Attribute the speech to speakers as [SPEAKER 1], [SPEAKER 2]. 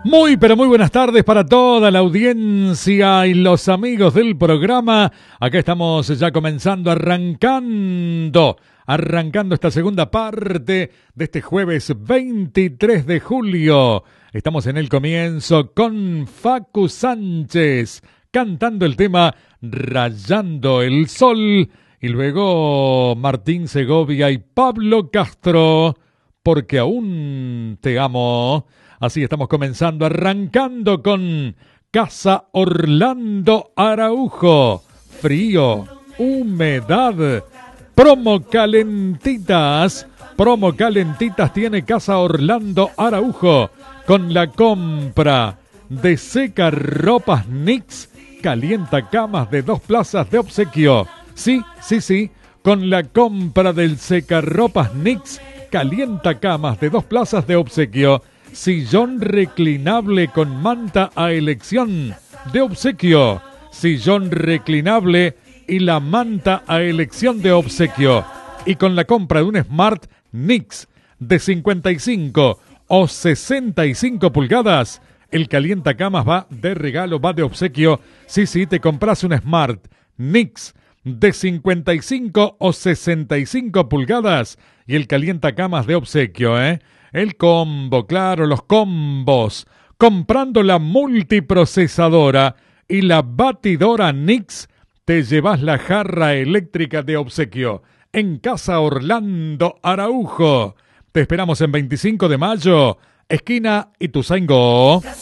[SPEAKER 1] Muy, pero muy buenas tardes para toda la audiencia y los amigos del programa. Acá estamos ya comenzando, arrancando esta segunda parte de este jueves 23 de julio. Estamos en el comienzo con Facu Sánchez cantando el tema Rayando el Sol. Y luego Martín Segovia y Pablo Castro, Porque aún te amo. Así estamos comenzando, arrancando con Casa Orlando Araujo. Frío, humedad, promo calentitas. Promo calentitas tiene Casa Orlando Araujo. Con la compra de secarropas Nix, calienta camas de 2 plazas de obsequio. Sí. Con la compra del secarropas Nix, calienta camas de 2 plazas de obsequio. Sillón reclinable con manta a elección de obsequio. Sillón reclinable y la manta a elección de obsequio. Y con la compra de un Smart Nix de 55 o 65 pulgadas, el calientacamas va de regalo, va de obsequio. Sí, te compras un Smart Nix de 55 o 65 pulgadas y el calientacamas de obsequio, El combo, claro, los combos. Comprando la multiprocesadora y la batidora Nix, te llevas la jarra eléctrica de obsequio. En Casa Orlando Araujo. Te esperamos en 25 de mayo, esquina Ituzaingó.